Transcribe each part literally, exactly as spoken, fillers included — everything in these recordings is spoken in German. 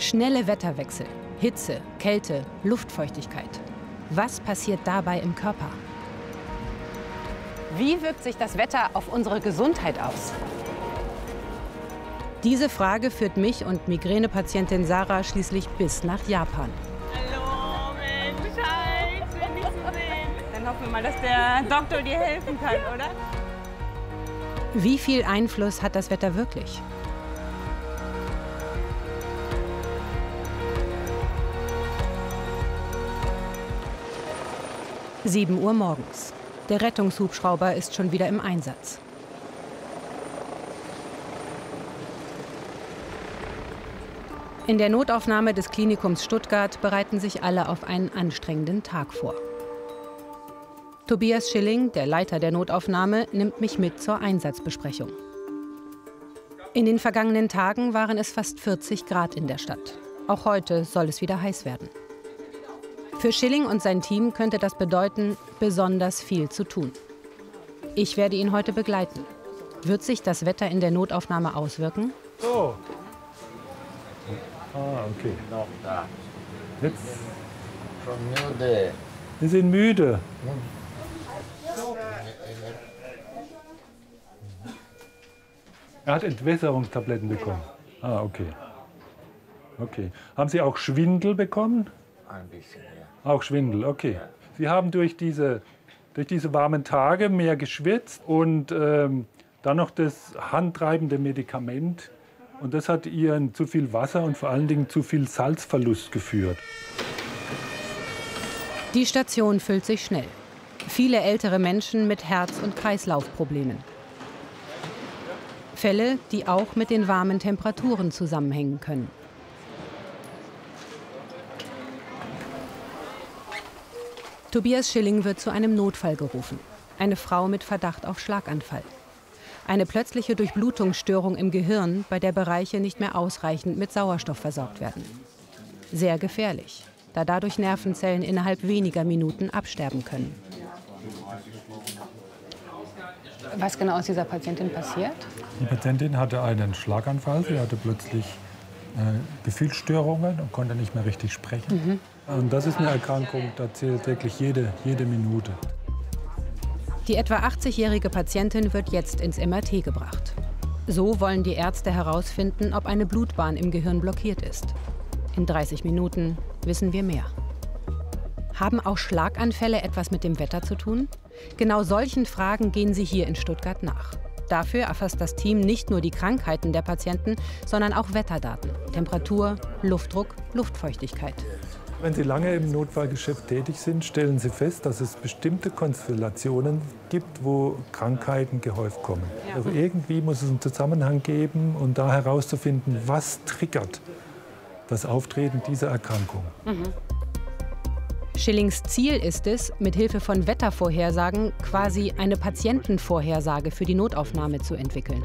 Schnelle Wetterwechsel, Hitze, Kälte, Luftfeuchtigkeit. Was passiert dabei im Körper? Wie wirkt sich das Wetter auf unsere Gesundheit aus? Diese Frage führt mich und Migränepatientin Sarah schließlich bis nach Japan. Hallo, Mensch, hi, schön dich zu sehen. Dann hoffen wir mal, dass der Doktor dir helfen kann, oder? Wie viel Einfluss hat das Wetter wirklich? sieben Uhr morgens. Der Rettungshubschrauber ist schon wieder im Einsatz. In der Notaufnahme des Klinikums Stuttgart bereiten sich alle auf einen anstrengenden Tag vor. Tobias Schilling, der Leiter der Notaufnahme, nimmt mich mit zur Einsatzbesprechung. In den vergangenen Tagen waren es fast vierzig Grad in der Stadt. Auch heute soll es wieder heiß werden. Für Schilling und sein Team könnte das bedeuten, besonders viel zu tun. Ich werde ihn heute begleiten. Wird sich das Wetter in der Notaufnahme auswirken? Oh. Ah, okay. Jetzt. Wir sind müde. Er hat Entwässerungstabletten bekommen. Ah, okay. Okay. Haben Sie auch Schwindel bekommen? Ein bisschen, ja. Auch Schwindel, okay. Sie haben durch diese, durch diese warmen Tage mehr geschwitzt und ähm, dann noch das handtreibende Medikament. Und das hat Ihren zu viel Wasser und vor allen Dingen zu viel Salzverlust geführt. Die Station füllt sich schnell. Viele ältere Menschen mit Herz- und Kreislaufproblemen. Fälle, die auch mit den warmen Temperaturen zusammenhängen können. Tobias Schilling wird zu einem Notfall gerufen. Eine Frau mit Verdacht auf Schlaganfall. Eine plötzliche Durchblutungsstörung im Gehirn, bei der Bereiche nicht mehr ausreichend mit Sauerstoff versorgt werden. Sehr gefährlich, da dadurch Nervenzellen innerhalb weniger Minuten absterben können. Was genau ist dieser Patientin passiert? Die Patientin hatte einen Schlaganfall. Sie hatte plötzlich äh, Gefühlsstörungen und konnte nicht mehr richtig sprechen. Mhm. Und das ist eine Erkrankung, da zählt wirklich jede, jede Minute. Die etwa achtzigjährige Patientin wird jetzt ins M R T gebracht. So wollen die Ärzte herausfinden, ob eine Blutbahn im Gehirn blockiert ist. In dreißig Minuten wissen wir mehr. Haben auch Schlaganfälle etwas mit dem Wetter zu tun? Genau solchen Fragen gehen sie hier in Stuttgart nach. Dafür erfasst das Team nicht nur die Krankheiten der Patienten, sondern auch Wetterdaten, Temperatur, Luftdruck, Luftfeuchtigkeit. Wenn Sie lange im Notfallgeschäft tätig sind, stellen Sie fest, dass es bestimmte Konstellationen gibt, wo Krankheiten gehäuft kommen. Ja. Also irgendwie muss es einen Zusammenhang geben und da herauszufinden, was triggert das Auftreten dieser Erkrankung. Mhm. Schillings Ziel ist es, mit Hilfe von Wettervorhersagen quasi eine Patientenvorhersage für die Notaufnahme zu entwickeln.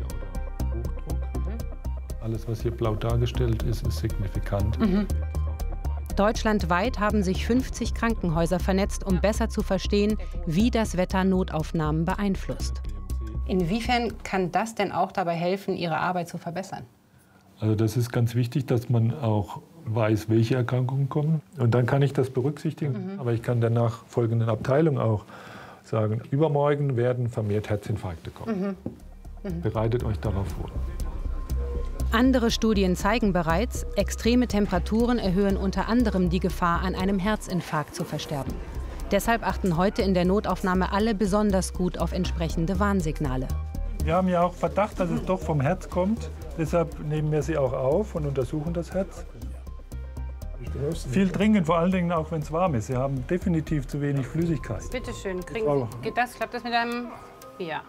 Alles, was hier blau dargestellt ist, ist signifikant. Mhm. Deutschlandweit haben sich fünfzig Krankenhäuser vernetzt, um besser zu verstehen, wie das Wetter Notaufnahmen beeinflusst. Inwiefern kann das denn auch dabei helfen, Ihre Arbeit zu verbessern? Also das ist ganz wichtig, dass man auch weiß, welche Erkrankungen kommen. Und dann kann ich das berücksichtigen. Mhm. Aber ich kann der nachfolgenden Abteilung auch sagen, übermorgen werden vermehrt Herzinfarkte kommen. Mhm. Mhm. Bereitet euch darauf vor. Andere Studien zeigen bereits, extreme Temperaturen erhöhen unter anderem die Gefahr, an einem Herzinfarkt zu versterben. Deshalb achten heute in der Notaufnahme alle besonders gut auf entsprechende Warnsignale. Wir haben ja auch Verdacht, dass es doch vom Herz kommt. Deshalb nehmen wir sie auch auf und untersuchen das Herz. Viel trinken, vor allen Dingen auch, wenn es warm ist. Sie haben definitiv zu wenig Flüssigkeit. Bitte schön, kriegen Sie. Geht das? Klappt das mit einem? Ja.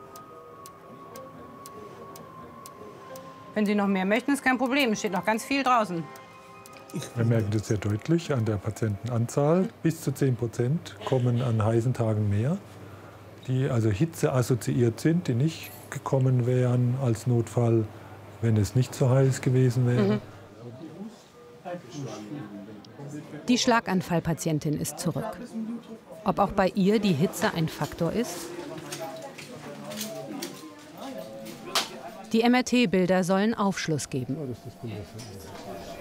Wenn Sie noch mehr möchten, ist kein Problem. Es steht noch ganz viel draußen. Wir merken das sehr deutlich an der Patientenanzahl. Bis zu zehn Prozent kommen an heißen Tagen mehr, die also Hitze assoziiert sind, die nicht gekommen wären als Notfall, wenn es nicht so heiß gewesen wäre. Mhm. Die Schlaganfallpatientin ist zurück. Ob auch bei ihr die Hitze ein Faktor ist? Die M R T-Bilder sollen Aufschluss geben.